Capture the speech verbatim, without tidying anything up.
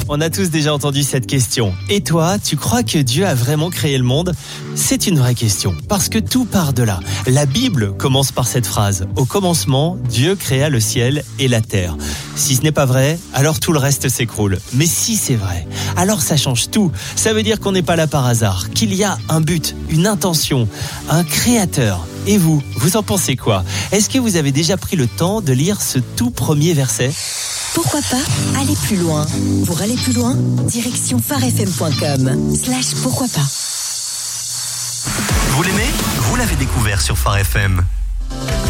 On a tous déjà entendu cette question. Et toi, tu crois que Dieu a vraiment créé le monde ? C'est une vraie question, parce que tout part de là. La Bible commence par cette phrase. Au commencement, Dieu créa le ciel et la terre. Si ce n'est pas vrai, alors tout le reste s'écroule. Mais si c'est vrai, alors ça change tout. Ça veut dire qu'on n'est pas là par hasard, qu'il y a un but, une intention, un créateur. Et vous, vous en pensez quoi ? Est-ce que vous avez déjà pris le temps de lire ce tout premier verset ? Pourquoi pas aller plus loin ? Pour aller plus loin, direction pharefm point com slash pourquoi pas. Vous l'aimez ? Vous l'avez découvert sur Phare F M.